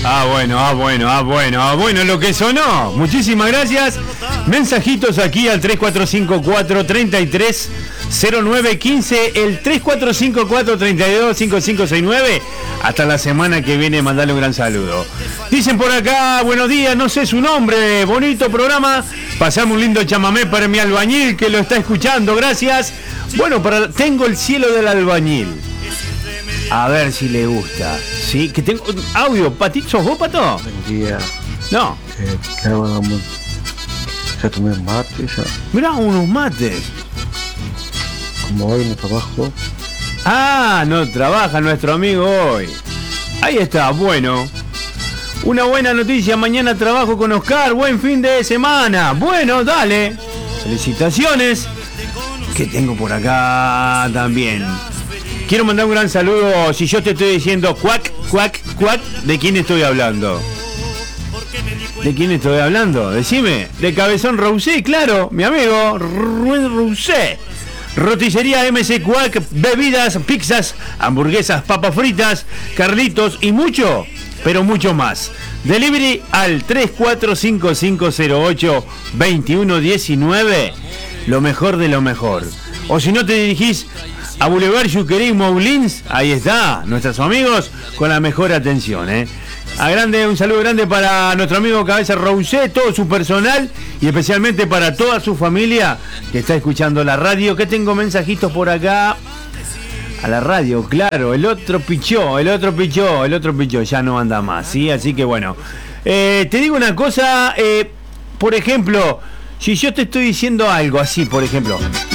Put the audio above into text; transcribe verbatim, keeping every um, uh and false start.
Ah, bueno, ah, bueno, ah, bueno, ah, bueno, lo que sonó. Muchísimas gracias. Mensajitos aquí al tres cuatro cinco cuatro, tres tres cero nueve uno cinco, el tres cuatro cinco cuatro, tres dos, cinco cinco seis nueve. Hasta la semana que viene, mandarle un gran saludo. Dicen por acá, buenos días, no sé su nombre, bonito programa. Pasamos un lindo chamamé para mi albañil que lo está escuchando, gracias. Bueno, para tengo el cielo del albañil. A ver si le gusta. Sí, que tengo audio. ¿Patito? ¿Sos vos, Pato? Buen día. No. Eh, claro, vamos. Ya tomé mate, ya. Mirá, unos mates. Como hoy no trabajo. Ah, no trabaja nuestro amigo hoy. Ahí está, bueno. Una buena noticia, mañana trabajo con Oscar. Buen fin de semana. Bueno, dale. Felicitaciones. Que tengo por acá también. Quiero mandar un gran saludo. Si yo te estoy diciendo cuac, cuac, cuac, ¿de quién estoy hablando? ¿De quién estoy hablando? Decime. De Cabezón Rousé, claro, mi amigo Rousé. Roticería M C Cuac, bebidas, pizzas, hamburguesas, papas fritas, Carlitos y mucho, pero mucho más. Delivery al tres cuatro cinco cinco cero ocho, dos uno uno nueve. Lo mejor de lo mejor. O si no te dirigís a Boulevard Yuquerí Moulins, ahí está, nuestros amigos con la mejor atención, ¿eh? A grande, un saludo grande para nuestro amigo Cabeza Rousé, todo su personal y especialmente para toda su familia que está escuchando la radio. Que tengo mensajitos por acá. A la radio, claro, el otro pichó, el otro pichó, el otro pichó, ya no anda más, ¿sí? Así que bueno, eh, te digo una cosa, eh, por ejemplo, si yo te estoy diciendo algo así, por ejemplo,